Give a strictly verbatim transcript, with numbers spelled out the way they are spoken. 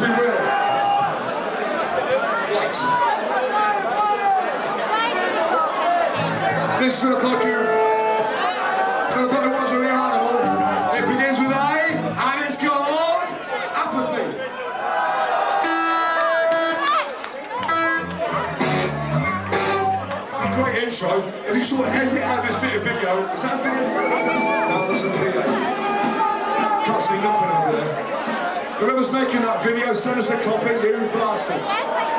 be real. Thanks. This is going to put you. It's going to put it was a real animal. It begins with A, and it's called apathy. Great intro. If you sort of hesitate at this bit of video, is that a video? No, that's a video. Can't see nothing over there. Whoever's making that video, send us a copy, you bastards.